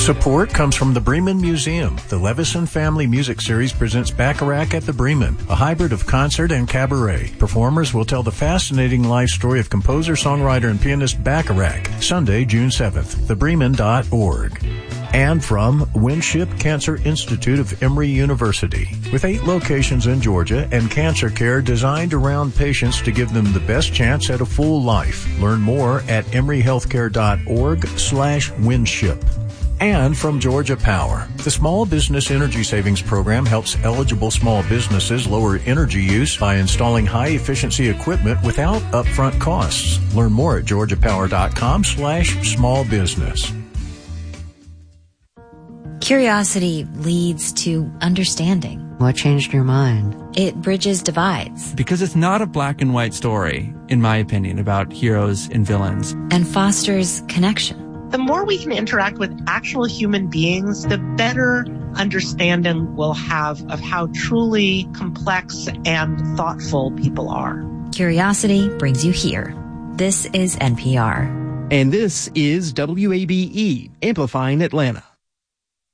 Support comes from the Bremen Museum. The Levison Family Music Series presents Bacharach at the Bremen, a hybrid of concert and cabaret. Performers will tell the fascinating life story of composer, songwriter, and pianist Bacharach, Sunday, June 7th, thebremen.org. And from Winship Cancer Institute of Emory University. With 8 locations in Georgia and cancer care designed around patients to give them the best chance at a full life. Learn more at emoryhealthcare.org/Winship. And from Georgia Power. The Small Business Energy Savings Program helps eligible small businesses lower energy use by installing high-efficiency equipment without upfront costs. Learn more at georgiapower.com/smallbusiness. Curiosity leads to understanding. What changed your mind? It bridges divides. Because it's not a black and white story, in my opinion, about heroes and villains. And fosters connection. The more we can interact with actual human beings, the better understanding we'll have of how truly complex and thoughtful people are. Curiosity brings you here. This is NPR. And this is WABE, amplifying Atlanta.